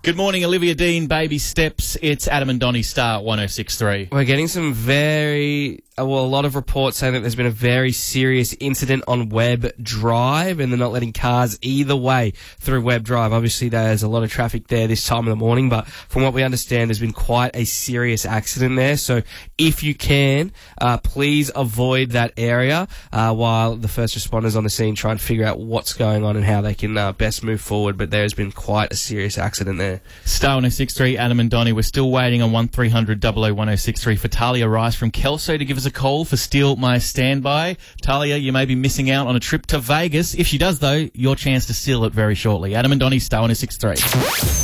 Good morning, Olivia Dean, Baby Steps. It's Adam and Donny Star, 106.3. We're getting some a lot of reports saying that there's been a very serious incident on Webb Drive, and they're not letting cars either way through Webb Drive. Obviously, there's a lot of traffic there this time of the morning, but from what we understand, there's been quite a serious accident there. So if you can, please avoid that area while the first responders on the scene try and figure out what's going on and how they can best move forward. But there's been quite a serious accident there. Star 106.3, Adam and Donny. We're still waiting on 1300 1063 for Talia Rice from Kelso to give us a call for Steal My Standby. Talia, you may be missing out on a trip to Vegas. If she does, though, your chance to steal it very shortly. Adam and Donny, Star 106.3.